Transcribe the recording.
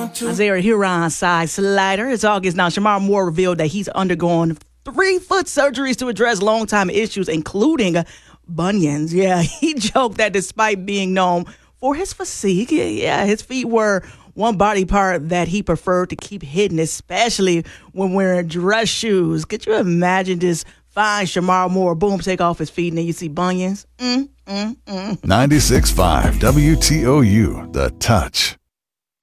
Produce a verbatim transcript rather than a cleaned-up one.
Isaiah Huron side slider. It's August now. Shamar Moore revealed that he's undergone three foot surgeries to address long-time issues, including bunions. Yeah, he joked that despite being known for his physique, yeah, his feet were one body part that he preferred to keep hidden, especially when wearing dress shoes. Could you imagine this fine Shamar Moore, boom, take off his feet, and then you see bunions? Mm, mm, mm. ninety-six point five W T O U, The Touch.